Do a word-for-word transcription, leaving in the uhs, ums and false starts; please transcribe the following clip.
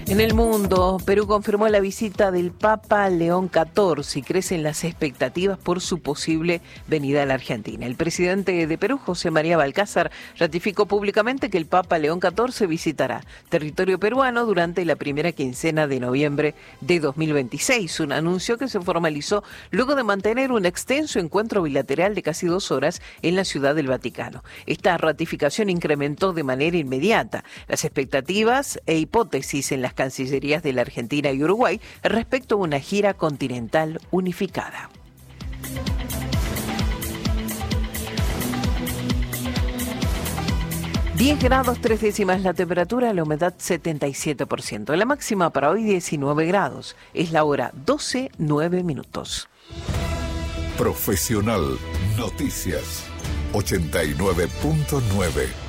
En el mundo, Perú confirmó la visita del Papa León catorce y crecen las expectativas por su posible venida a la Argentina. El presidente de Perú, José María Balcázar, ratificó públicamente que el Papa León catorce visitará territorio peruano durante la primera quincena de noviembre de dos mil veintiséis, un anuncio que se formalizó luego de mantener un extenso encuentro bilateral de casi dos horas en la Ciudad del Vaticano. Esta ratificación incrementó de manera inmediata las expectativas e hipótesis en las cancillerías de la Argentina y Uruguay respecto a una gira continental unificada. diez grados tres décimas la temperatura, la humedad setenta y siete por ciento. La máxima para hoy diecinueve grados. Es la hora doce, nueve minutos. Profesional Noticias ochenta y nueve punto nueve.